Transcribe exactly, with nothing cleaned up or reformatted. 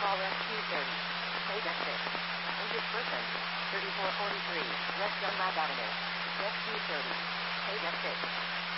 Call Rescue thirty. Page exit. Injured person. thirty-four forty-three. West Dunlap Avenue. Rescue thirty. Page exit.